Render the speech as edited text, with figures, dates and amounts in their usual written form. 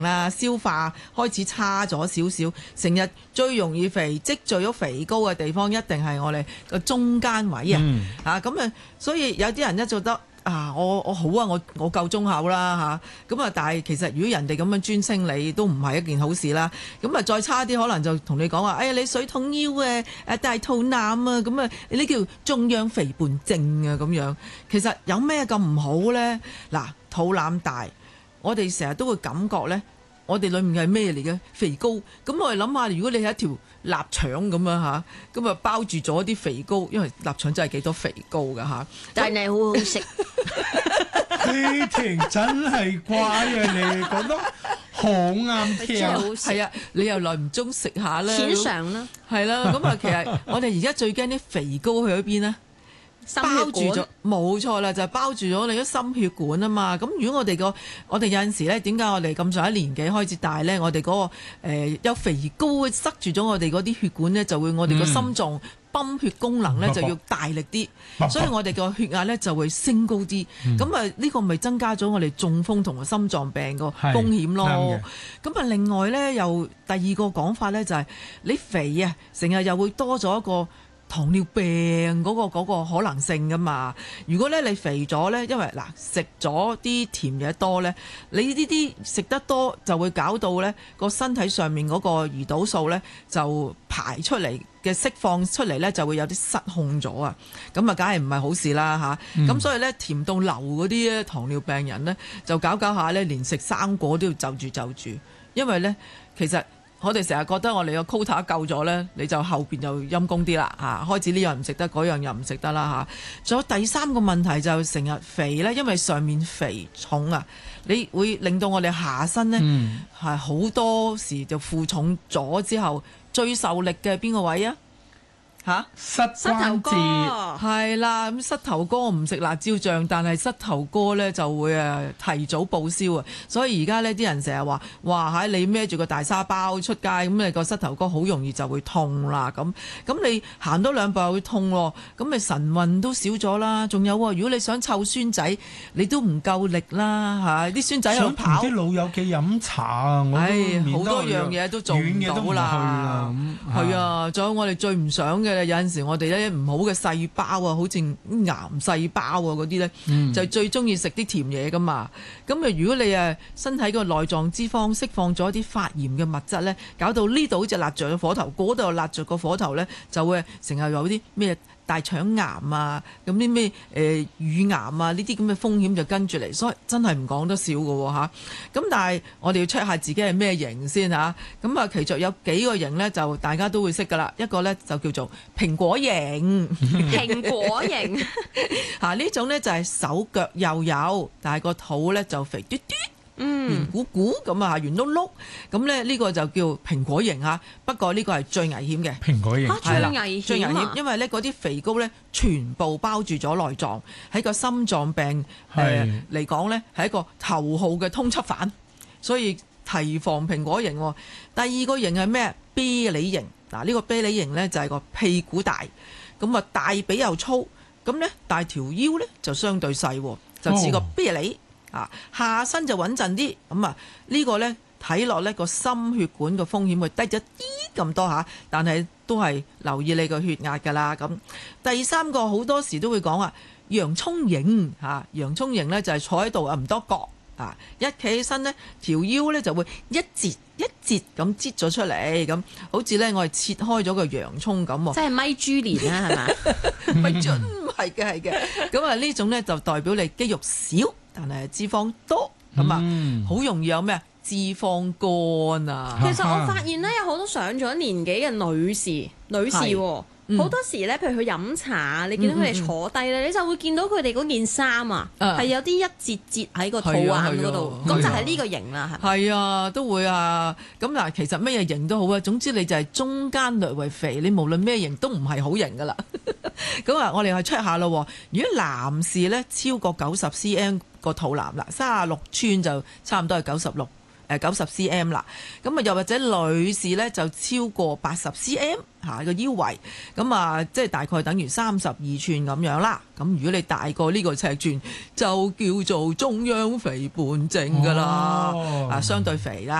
啦，消化開始差咗少少，成日最容易肥積聚咗肥膏嘅地方，一定係我哋個中間位咁所以有啲人一做得。我好啊，我夠忠厚啦咁但係其實如果人哋咁樣專稱你，都唔係一件好事啦。咁再差啲，可能就同你講話，哎呀你水桶腰大肚腩咁你叫縱氧肥胖症咁樣。其實有咩咁唔好呢？嗱，肚腩大，我哋成日都會感覺呢，我哋裡面係咩嚟嘅？肥膏。咁我哋諗下，如果你係一條臘腸咁咁包住咗啲肥膏，因為臘腸真係幾多肥膏㗎但係好好食。 希婷真係乖啊！你講得好啱聽， 係啊！你又耐唔中食下啦， 淺嘗啦， 係啦。咁其實我哋而家最驚啲肥膏去咗邊呢？包住咗，冇錯啦，就係包住咗你啲心血管啊嘛。咁如果我哋有陣時咧，點解我哋咁上一年紀開始大咧？我哋嗰個有肥膏塞住咗我哋嗰啲血管咧，就會我哋個心臟泵血功能咧就要大力啲，所以我哋個血壓咧就會升高啲。咁呢個咪增加咗我哋中風同埋心臟病個風險咯。咁另外咧又第二個講法咧就係你肥啊，成日又會多咗一個糖尿病嗰個可能性噶嘛。如果咧你肥咗咧，因為食咗啲甜嘢多咧，你呢啲食得多就會搞到咧個身體上面嗰個胰島素咧就排出嚟嘅釋放出嚟咧就會有啲失控咗啊。咁梗係唔係好事啦咁所以咧甜到流嗰啲咧糖尿病人咧就搞下咧連食生果都要就住，因為咧其實我哋成日覺得我哋個 quota 夠咗呢，你就後邊就陰公啲啦開始呢樣唔食得，嗰樣又唔食得啦仲有第三個問題就成日肥呢，因為上面肥重你會令到我哋下身呢係好多時就負重咗之後，最受力嘅邊個位啊？ 膝關節係啦，咁膝頭哥我唔食辣椒醬，但係膝頭哥呢就會提早報銷啊！所以而家呢啲人成日話，哇你孭住個大沙包出街，咁你個膝頭哥好容易就會痛啦。咁你行多兩步又會痛咯，咁咪神運都少咗啦。仲有如果你想湊孫仔，你都唔夠力啦啲孫仔想跑， 啲老友記飲茶啊，我都好多樣嘢都做唔到啦。係啊，仲有我哋最唔想嘅。有陣時我哋咧唔好嘅細胞好似癌細胞嗰啲咧，就最中意食啲甜嘢噶嘛。咁如果你身體個內臟脂肪釋放咗啲發炎嘅物質咧，搞到呢度好似辣着個火頭，嗰度又辣着個火頭咧，就會成日有啲咩大腸癌咁啲咩乳癌呢啲咁嘅風險就跟住嚟，所以真係唔講得少㗎咁但係我哋要 check 下自己係咩型先咁其實有幾個型咧，就大家都會識㗎啦。一個咧就叫做蘋果型， 蘋果型呢種咧就係手腳又有，但係個肚咧就肥嘟嘟。圓鼓鼓咁圓碌碌咁咧，呢個就叫蘋果型不過呢個係最危險嘅蘋果型最危險，因為咧嗰啲肥膏咧全部包住咗內臟，喺個心臟病嚟講咧係一個頭號嘅通緝犯，所以提防蘋果型。第二個型係咩？啤梨型。呢個啤梨型咧就係個屁股大，咁大髀又粗，咁咧大條腰咧就相對細，就似個啤梨。下身就穩陣啲，咁呢個呢，睇落呢個心血管個風險會低咗啲咁多但係都係留意你個血壓㗎啦。咁第三個好多時都會講洋葱型洋葱型呢就係坐喺度唔多角一企起身呢條腰呢就會一節一節咁擠咗出嚟，咁好似呢我係切開咗個洋葱咁。 即係咪豬年啦係嘛？ 咪準係嘅係嘅。咁呢種呢就代表你肌肉少，但係脂肪多，咁好容易有咩脂肪肝其實我發現咧，有好多上咗年紀嘅女士好多時咧，譬如去飲茶，你見到佢哋坐低咧，你就會見到佢哋嗰件衫係有啲一節節喺個肚腩嗰度，咁就係呢個型啦，係咪？ 係啊，都會咁嗱，其實咩型都好總之你就係中間略為肥，你無論咩型都唔係好型噶啦。咁我哋去 check 下咯。如果男士咧超過90 cm 個肚腩啦，36寸就差唔多係96 90 cm 啦。咁啊又或者女士咧就超過80 cm 個腰圍，咁啊即係大概等於32寸咁樣啦。咁如果你大過呢個尺寸，就叫做中央肥胖症㗎啦，相對肥啦。